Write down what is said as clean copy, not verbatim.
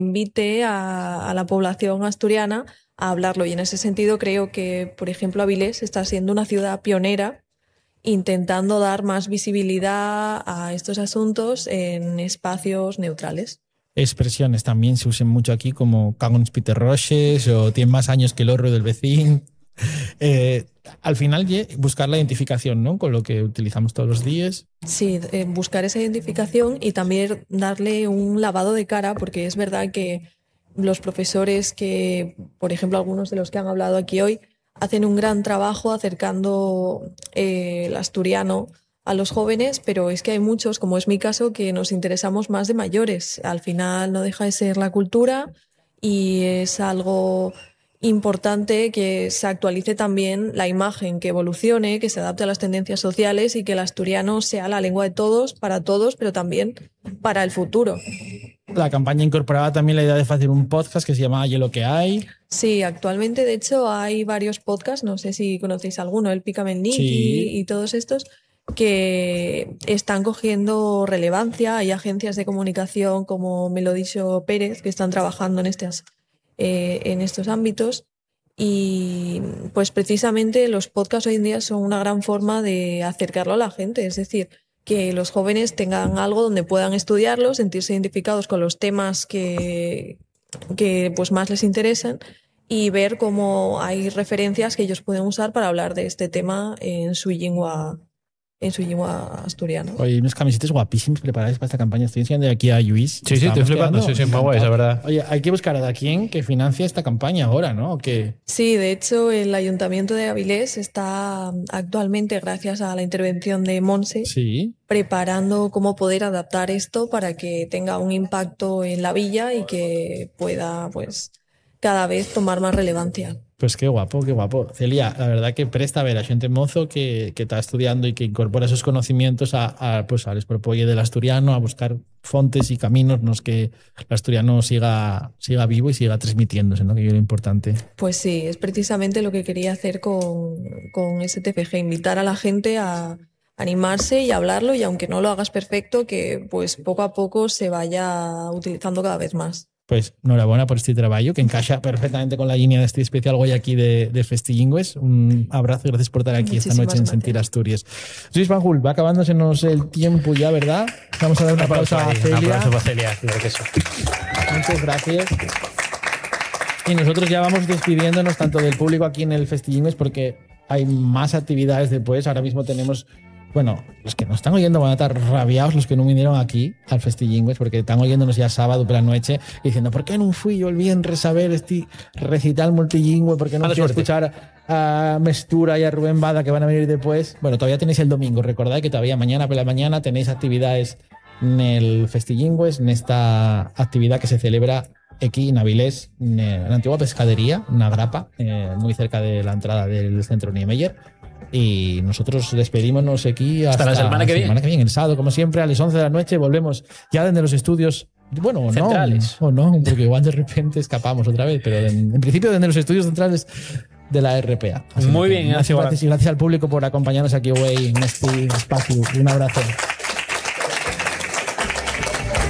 invite a la población asturiana a hablarlo. Y en ese sentido creo que, por ejemplo, Avilés está siendo una ciudad pionera intentando dar más visibilidad a estos asuntos en espacios neutrales. Expresiones también se usan mucho aquí como cagons Peter Roches o tiene más años que el horro del vecino. Al final buscar la identificación, ¿no? Con lo que utilizamos todos los días. Sí, buscar esa identificación y también darle un lavado de cara, porque es verdad que los profesores que, por ejemplo, algunos de los que han hablado aquí hoy, hacen un gran trabajo acercando el asturiano a los jóvenes, pero es que hay muchos, como es mi caso, que nos interesamos más de mayores. Al final no deja de ser la cultura y es algo importante que se actualice también la imagen, que evolucione, que se adapte a las tendencias sociales y que el asturiano sea la lengua de todos, para todos, pero también para el futuro. La campaña incorporaba también la idea de hacer un podcast que se llama Oye lo que hay. Sí, actualmente de hecho hay varios podcasts, no sé si conocéis alguno, el Pícame el Nick Sí. y todos estos, que están cogiendo relevancia. Hay agencias de comunicación como Melodicho Pérez que están trabajando en estos ámbitos y pues precisamente los podcasts hoy en día son una gran forma de acercarlo a la gente, es decir, que los jóvenes tengan algo donde puedan estudiarlo, sentirse identificados con los temas que pues más les interesan y ver cómo hay referencias que ellos pueden usar para hablar de este tema en su lengua asturiana. Oye, unas camisetas guapísimas preparadas para esta campaña. Estoy enseñando aquí a Luis. Sí, estoy flipando. Sí, muy guay, es verdad. Oye, hay que buscar a quien que financia esta campaña ahora, ¿no? ¿Qué? Sí, de hecho, el Ayuntamiento de Avilés está actualmente, gracias a la intervención de Monse, sí, preparando cómo poder adaptar esto para que tenga un impacto en la villa y que pueda, pues, cada vez tomar más relevancia. Pues qué guapo, qué guapo. Celia, la verdad que presta a ver a xente mozo que está estudiando y que incorpora esos conocimientos pues al expropolle del asturiano, a buscar fontes y caminos los que el asturiano siga vivo y siga transmitiéndose, ¿no? Que es lo importante. Pues sí, es precisamente lo que quería hacer con STFG, invitar a la gente a animarse y hablarlo, y aunque no lo hagas perfecto, que pues poco a poco se vaya utilizando cada vez más. Pues enhorabuena por este trabajo que encaja perfectamente con la línea de este especial hoy aquí de Festillingües. Un abrazo y gracias por estar aquí esta noche en Sentir Asturias. Luis Banjul, va acabándosenos el tiempo ya, ¿verdad? Vamos a dar una pausa a Celia. Un aplauso para Celia, claro que sí. Muchas gracias. Y nosotros ya vamos despidiéndonos tanto del público aquí en el Festillingües porque hay más actividades después. Ahora mismo tenemos... Bueno, los que nos están oyendo van a estar rabiados, los que no vinieron aquí al Festillingües, porque están oyéndonos ya sábado por la noche diciendo ¿por qué no fui yo el viernes a ver este recital multilingüe? ¿Por qué no fui a escuchar a Mestura y a Rubén Bada que van a venir después? Bueno, todavía tenéis el domingo. Recordad que todavía mañana por la mañana tenéis actividades en el Festillingües, en esta actividad que se celebra aquí en Avilés, en la antigua pescadería, una grapa, muy cerca de la entrada del centro Niemeyer. Y nosotros despedímonos aquí hasta la semana que viene. El sábado, como siempre, a las 11 de la noche volvemos ya desde los estudios. Bueno, centrales. No, porque igual de repente escapamos otra vez, pero en principio desde los estudios centrales de la RPA. Muy bien, gracias. Y gracias al público por acompañarnos aquí hoy en este espacio. Un abrazo.